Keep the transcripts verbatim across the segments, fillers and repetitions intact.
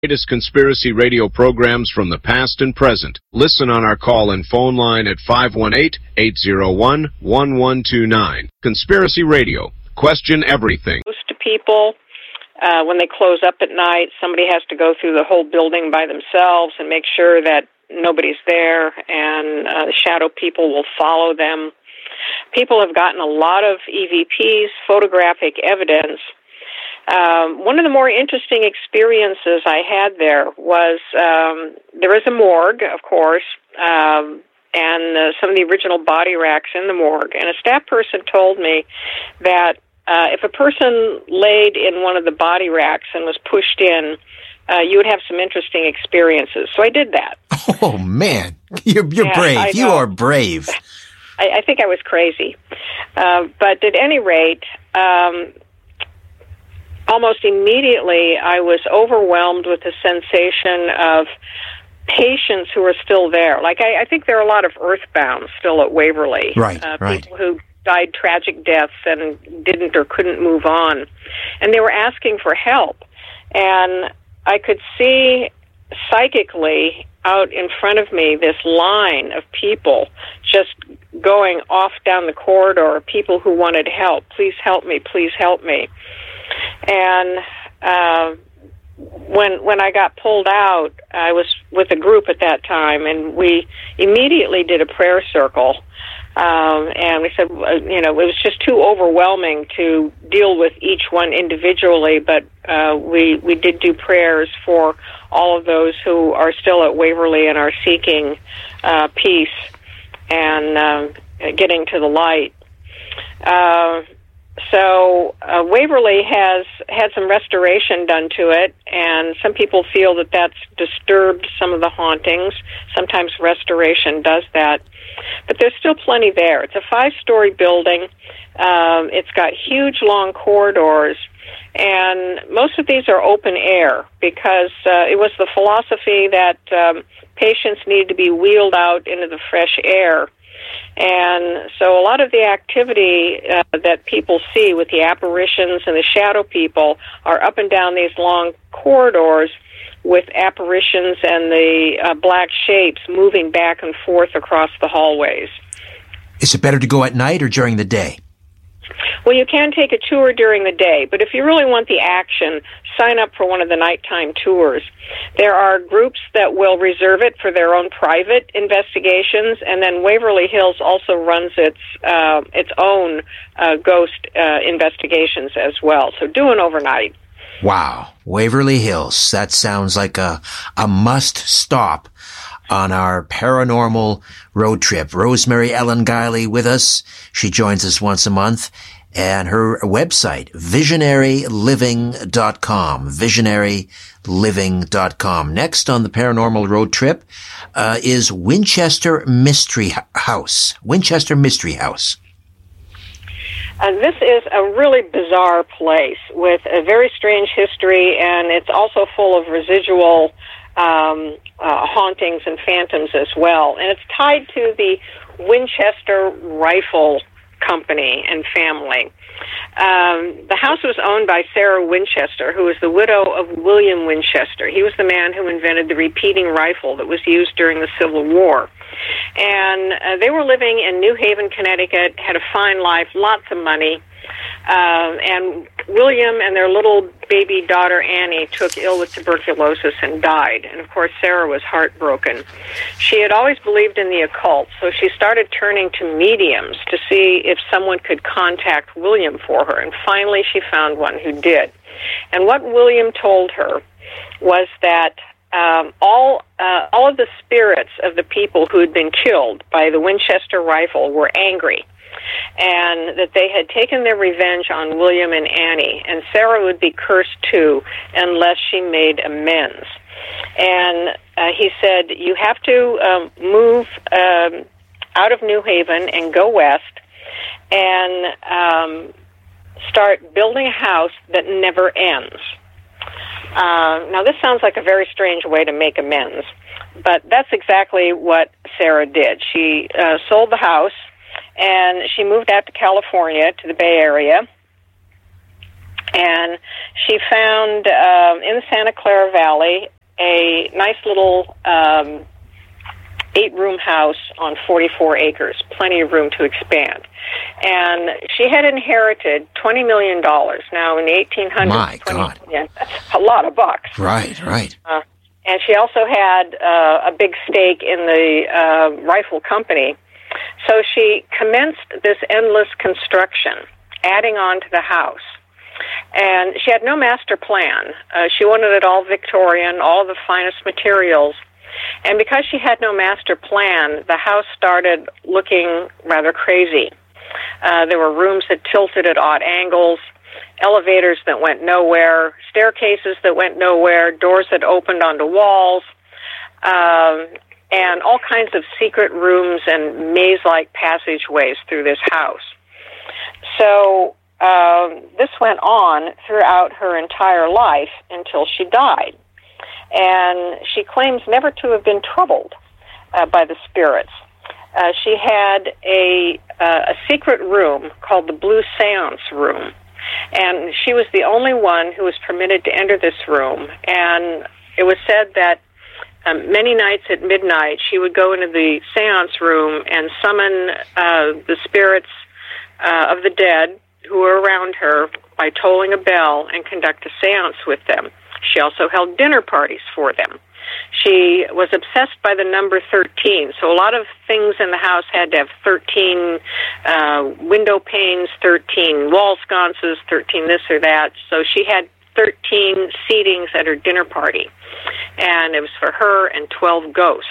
Latest conspiracy radio programs from the past and present. Listen on our call-in phone line at five one eight, eight zero one, one one two nine. Conspiracy Radio. Question everything. Most people, uh, when they close up at night, somebody has to go through the whole building by themselves and make sure that nobody's there, and uh, the shadow people will follow them. People have gotten a lot of E V Ps, photographic evidence. Um, one of the more interesting experiences I had there was um, there is a morgue, of course, um, and uh, some of the original body racks in the morgue. And a staff person told me that uh, if a person laid in one of the body racks and was pushed in, uh, you would have some interesting experiences. So I did that. Oh, man. You're, you're yeah, brave. You are brave. I, I think I was crazy. Uh, but at any rate, um, almost immediately, I was overwhelmed with the sensation of patients who are still there. Like, I, I think there are a lot of earthbound still at Waverly. Right, uh, right. People who died tragic deaths and didn't or couldn't move on. And they were asking for help. And I could see psychically out in front of me this line of people just going off down the corridor, people who wanted help. Please help me, please help me. And uh, when when I got pulled out, I was with a group at that time, and we immediately did a prayer circle. Um, and we said, you know, it was just too overwhelming to deal with each one individually, but uh, we we did do prayers for all of those who are still at Waverly and are seeking uh, peace and uh, getting to the light. Uh, So uh, Waverly has had some restoration done to it, and some people feel that that's disturbed some of the hauntings. Sometimes restoration does that. But there's still plenty there. It's a five-story building. Um, it's got huge, long corridors, and most of these are open air because uh, it was the philosophy that um, patients need to be wheeled out into the fresh air. And so a lot of the activity uh, that people see with the apparitions and the shadow people are up and down these long corridors with apparitions and the uh, black shapes moving back and forth across the hallways. Is it better to go at night or during the day? Well, you can take a tour during the day, but if you really want the action, sign up for one of the nighttime tours. There are groups that will reserve it for their own private investigations, and then Waverly Hills also runs its uh, its own uh, ghost uh, investigations as well. So do an overnight. Wow. Waverly Hills. That sounds like a, a must stop on our paranormal road trip. Rosemary Ellen Guiley with us. She joins us once a month. And her website, visionary living dot com, visionary living dot com. Next on the paranormal road trip uh, is Winchester Mystery House. Winchester Mystery House. Uh, this is a really bizarre place with a very strange history, and it's also full of residual um, uh, hauntings and phantoms as well. And it's tied to the Winchester Rifle Company and family. Um, the house was owned by Sarah Winchester, who was the widow of William Winchester. He was the man who invented the repeating rifle that was used during the Civil War. And uh, they were living in New Haven, Connecticut, had a fine life, lots of money. Uh, and William and their little baby daughter Annie took ill with tuberculosis and died. And of course, Sarah was heartbroken. She had always believed in the occult, so she started turning to mediums to see if someone could contact William for her. And finally, she found one who did. And what William told her was that um, all uh, all of the spirits of the people who had been killed by the Winchester rifle were angry, and that they had taken their revenge on William and Annie, and Sarah would be cursed too unless she made amends. And uh, he said, you have to um, move um, out of New Haven and go west and um, start building a house that never ends. Uh, now, this sounds like a very strange way to make amends, but that's exactly what Sarah did. She uh, sold the house, and she moved out to California, to the Bay Area, And she found um, in the Santa Clara Valley a nice little um, eight-room house on forty-four acres, plenty of room to expand. And she had inherited twenty million dollars. Now, in the eighteen hundreds, My God. Yeah, that's a lot of bucks. Right, right. Uh, and she also had uh, a big stake in the uh, rifle company. So she commenced this endless construction, adding on to the house. And she had no master plan. Uh, she wanted it all Victorian, all the finest materials. And because she had no master plan, the house started looking rather crazy. Uh, there were rooms that tilted at odd angles, elevators that went nowhere, staircases that went nowhere, doors that opened onto walls, um, and all kinds of secret rooms and maze-like passageways through this house. So um, this went on throughout her entire life until she died. And she claims never to have been troubled uh, by the spirits. Uh, she had a, uh, a secret room called the Blue Seance Room, and she was the only one who was permitted to enter this room. And it was said that um, many nights at midnight she would go into the seance room and summon uh, the spirits uh, of the dead who were around her by tolling a bell and conduct a seance with them. She also held dinner parties for them. She was obsessed by the number thirteen, so a lot of things in the house had to have thirteen uh, window panes, thirteen wall sconces, thirteen this or that. So she had thirteen seatings at her dinner party, and it was for her and twelve ghosts.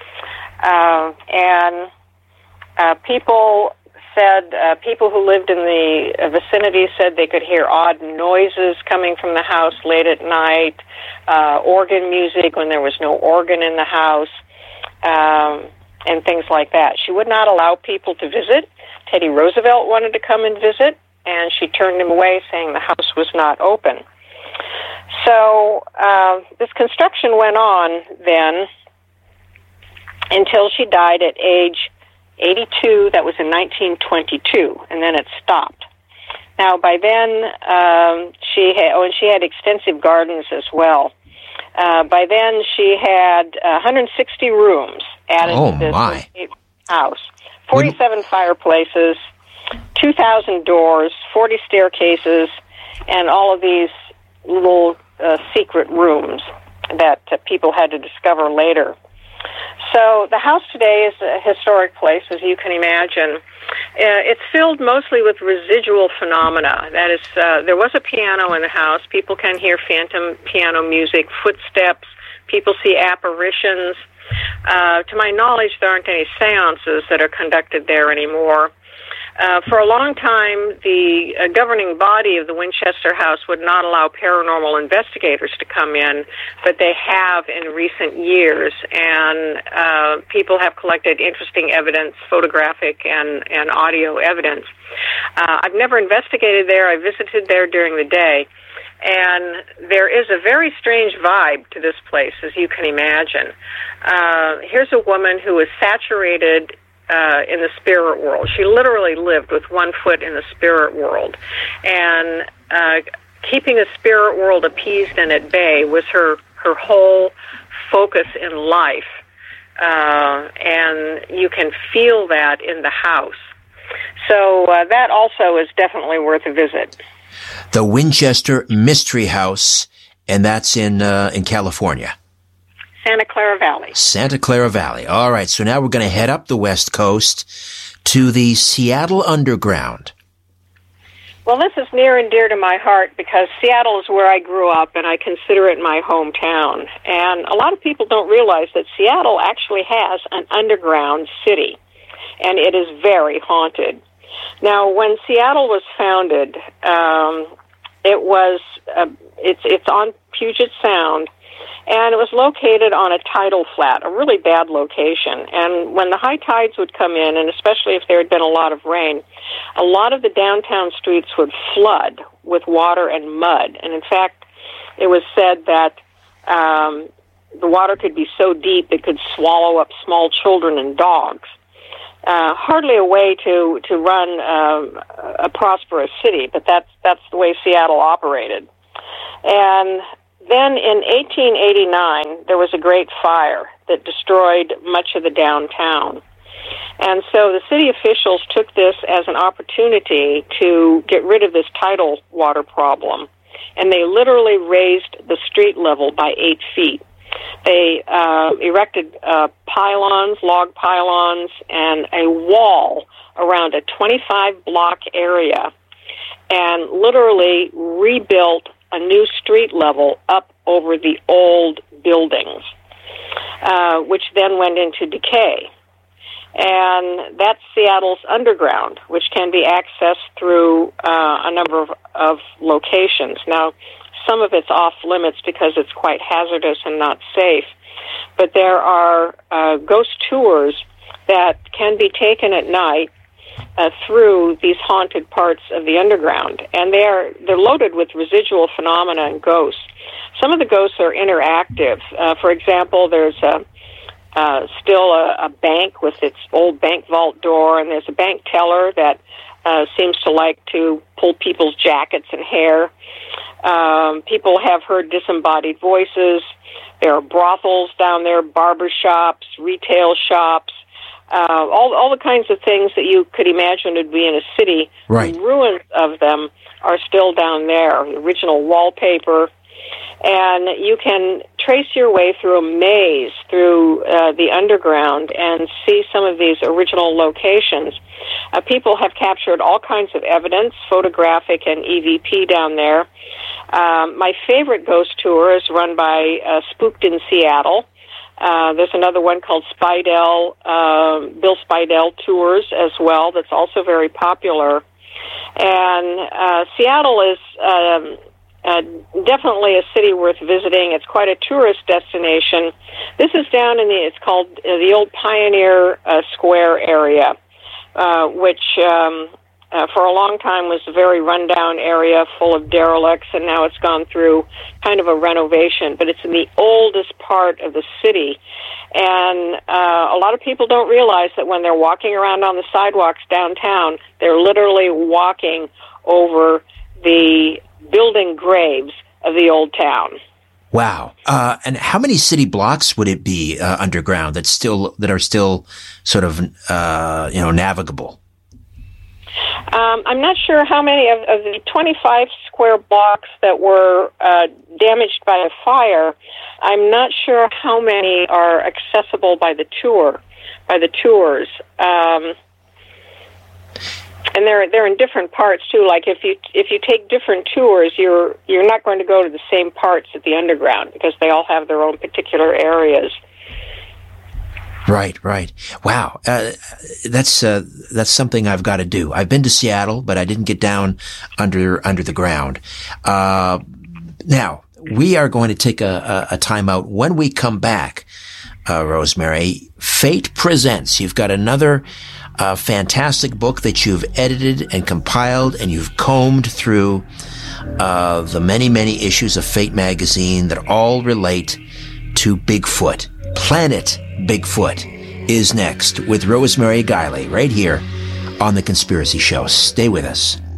Uh, and uh, people said, uh, people who lived in the vicinity said they could hear odd noises coming from the house late at night, uh, organ music when there was no organ in the house, um, and things like that. She would not allow people to visit. Teddy Roosevelt wanted to come and visit, and she turned him away, saying the house was not open. So uh, this construction went on then until she died at age eighty-two. That was in nineteen twenty-two, and then it stopped. Now, by then, um, she had, oh, and she had extensive gardens as well. Uh, by then, she had uh, one hundred sixty rooms added oh, to this my. house, forty-seven fireplaces, two thousand doors, forty staircases, and all of these little uh, secret rooms that uh, people had to discover later. So the house today is a historic place, as you can imagine. Uh, it's filled mostly with residual phenomena. That is, uh, there was a piano in the house. People can hear phantom piano music, footsteps. People see apparitions. Uh, to my knowledge, there aren't any seances that are conducted there anymore. Uh, for a long time, the uh, governing body of the Winchester House would not allow paranormal investigators to come in, but they have in recent years, and uh, people have collected interesting evidence, photographic and, and audio evidence. Uh, I've never investigated there. I visited there during the day, and there is a very strange vibe to this place, as you can imagine. Uh, here's a woman who is saturated Uh, in the spirit world. She literally lived with one foot in the spirit world. And uh, keeping the spirit world appeased and at bay was her, her whole focus in life. Uh, and you can feel that in the house. So uh, that also is definitely worth a visit. The Winchester Mystery House, and that's in uh, in California. Santa Clara Valley. Santa Clara Valley. All right, so now we're going to head up the West Coast to the Seattle Underground. Well, this is near and dear to my heart because Seattle is where I grew up, and I consider it my hometown. And a lot of people don't realize that Seattle actually has an underground city, and it is very haunted. Now, when Seattle was founded, um, it was uh, it's it's on Puget Sound. And it was located on a tidal flat, a really bad location. And when the high tides would come in, and especially if there had been a lot of rain, a lot of the downtown streets would flood with water and mud. And in fact, it was said that um, the water could be so deep it could swallow up small children and dogs. uh, hardly a way to to run um, a prosperous city, but that's that's the way Seattle operated. And then in eighteen eighty-nine, there was a great fire that destroyed much of the downtown. And so the city officials took this as an opportunity to get rid of this tidal water problem. And they literally raised the street level by eight feet. They uh, erected uh, pylons, log pylons, and a wall around a twenty-five block area, and literally rebuilt a new street level up over the old buildings, uh, which then went into decay. And that's Seattle's underground, which can be accessed through uh, a number of, of locations. Now, some of it's off limits because it's quite hazardous and not safe, but there are uh, ghost tours that can be taken at night uh, through these haunted parts of the underground, and they are they're loaded with residual phenomena and ghosts. Some of the ghosts are interactive. Uh, for example, there's a Uh, still a, a bank with its old bank vault door, and there's a bank teller that uh, seems to like to pull people's jackets and hair. Um, people have heard disembodied voices. There are brothels down there, barber shops, retail shops, uh, all all the kinds of things that you could imagine would be in a city. Right. The ruins of them are still down there, the original wallpaper. And you can trace your way through a maze through uh, the underground and see some of these original locations. Uh, people have captured all kinds of evidence, photographic and E V P down there. Um, my favorite ghost tour is run by uh, Spooked in Seattle. Uh, there's another one called Spidell, uh, Bill Spidell Tours as well, that's also very popular. And uh, Seattle is Um, Uh, definitely a city worth visiting. It's quite a tourist destination. This is down in the, it's called uh, the old Pioneer uh, Square area, uh, which um, uh, for a long time was a very rundown area full of derelicts, and now it's gone through kind of a renovation. But it's in the oldest part of the city. And uh, a lot of people don't realize that when they're walking around on the sidewalks downtown, they're literally walking over the building graves of the old town. Wow. Uh, and how many city blocks would it be uh, underground that still that are still sort of uh, you know navigable? Um, I'm not sure how many of, of the twenty-five square blocks that were uh, damaged by a fire. I'm not sure how many are accessible by the tour, by the tours. Um, And they're they're in different parts too. Like if you if you take different tours, you're you're not going to go to the same parts at the underground because they all have their own particular areas. Right, right. Wow, uh, that's uh, that's something I've got to do. I've been to Seattle, but I didn't get down under under the ground. Uh, now we are going to take a, a, a time out. When we come back, uh, Rosemary, Fate Presents. You've got another a fantastic book that you've edited and compiled, and you've combed through uh, the many, many issues of Fate magazine that all relate to Bigfoot. Planet Bigfoot is next with Rosemary Guiley right here on The Conspiracy Show. Stay with us.